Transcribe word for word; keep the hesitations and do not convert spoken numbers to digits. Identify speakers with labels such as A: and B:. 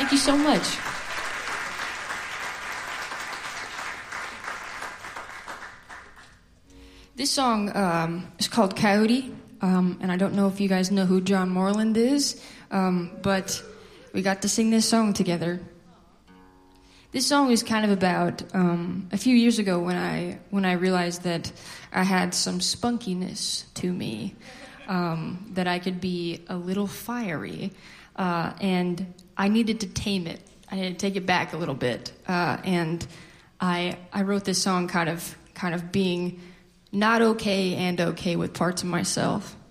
A: Thank you so much. This song um, is called Coyote, um, and I don't know if you guys know who John Moreland is, um, but we got to sing this song together. This song is kind of about um, a few years ago when I when I realized that I had some spunkiness to me, um, that I could be a little fiery, uh, and I needed to tame it. I needed to take it back a little bit, uh, and I I wrote this song kind of kind of being not okay and okay with parts of myself.